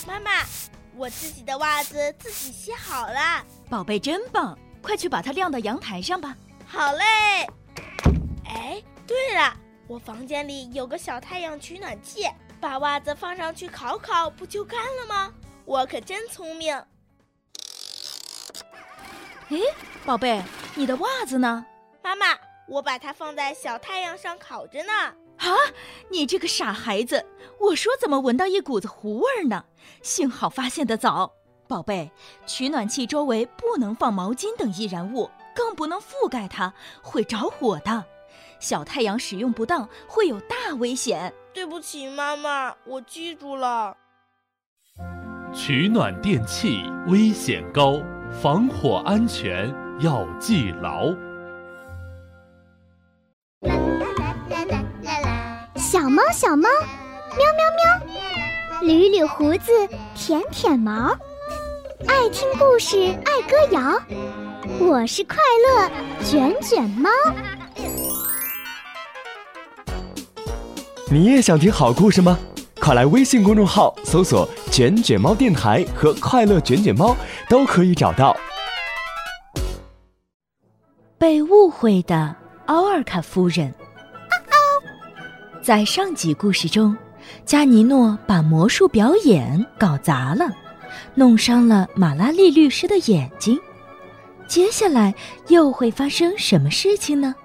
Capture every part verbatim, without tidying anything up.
妈妈，我自己的袜子自己洗好了。 宝贝真棒，快去把它晾到阳台上吧。 好嘞。哎，对了，我房间里有个小太阳取暖器，把袜子放上去烤烤，不就干了吗？我可真聪明。 诶，宝贝，你的袜子呢？ 妈妈，我把它放在小太阳上烤着呢。 啊，你这个傻孩子，我说怎么闻到一股子糊味呢？幸好发现得早。宝贝，取暖器周围不能放毛巾等易燃物，更不能覆盖它，会着火的。小太阳使用不当会有大危险。 对不起妈妈，我记住了。 取暖电器危险高，防火安全要记牢。 小猫小猫，喵喵喵，捋捋胡子，舔舔毛，爱听故事，爱歌谣。我是快乐卷卷猫。 你也想听好故事吗？快来微信公众号搜索卷卷猫电台和快乐卷卷猫，都可以找到。 被误会的奥尔卡夫人。在上集故事中，加尼诺把魔术表演搞砸了，弄伤了马拉利律师的眼睛。接下来又会发生什么事情呢？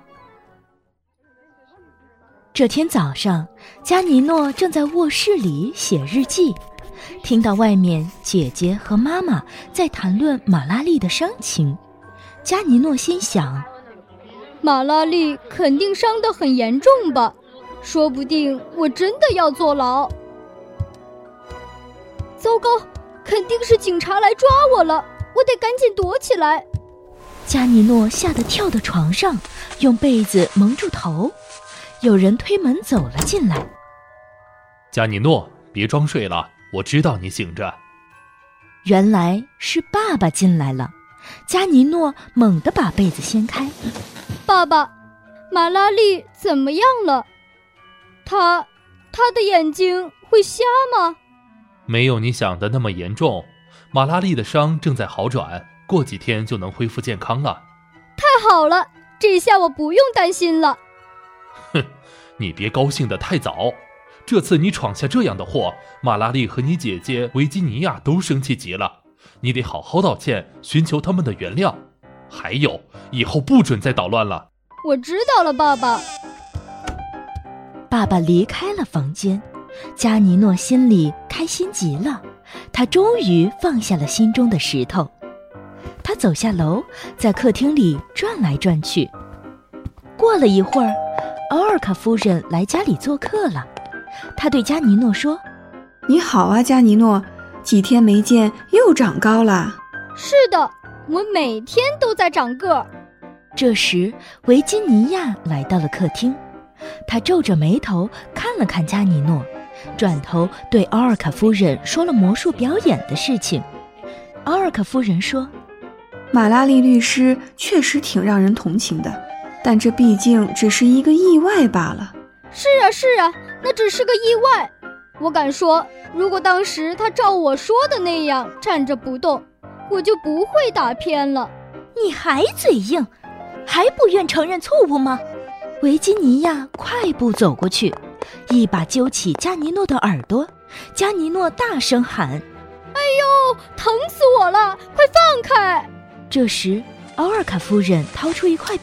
这天早上，加尼诺正在卧室里写日记，听到外面姐姐和妈妈在谈论马拉利的伤情。加尼诺心想， 马拉利肯定伤得很严重吧，说不定我真的要坐牢。糟糕，肯定是警察来抓我了，我得赶紧躲起来。 加尼诺吓得跳到床上，用被子蒙住头。有人推门走了进来。 加尼诺，别装睡了，我知道你醒着。 原来是爸爸进来了。加尼诺猛地把被子掀开。 爸爸，马拉利怎么样了？他他的眼睛会瞎吗？ 没有你想的那么严重，马拉利的伤正在好转，过几天就能恢复健康了。 太好了，这下我不用担心了。 哼，你别高兴得太早，这次你闯下这样的祸，马拉利和你姐姐维吉尼亚都生气极了，你得好好道歉，寻求他们的原谅。还有，以后不准再捣乱了。 我知道了，爸爸。 爸爸离开了房间，加尼诺心里开心极了，他终于放下了心中的石头。他走下楼，在客厅里转来转去。过了一会儿，奥尔卡夫人来家里做客了。她对加尼诺说： 你好啊，加尼诺，几天没见又长高了。 是的，我每天都在长个儿。 这时维吉尼亚来到了客厅，她皱着眉头看了看加尼诺，转头对奥尔卡夫人说了魔术表演的事情。奥尔卡夫人说： 马拉利律师确实挺让人同情的，但这毕竟只是一个意外罢了。 是啊是啊，那只是个意外。我敢说，如果当时他照我说的那样站着不动，我就不会打偏了。 你还嘴硬，还不愿承认错误吗？维吉尼亚快步走过去，一把揪起加尼诺的耳朵。加尼诺大声喊： 哎呦，疼死我了，快放开！ 这时奥尔卡夫人掏出一块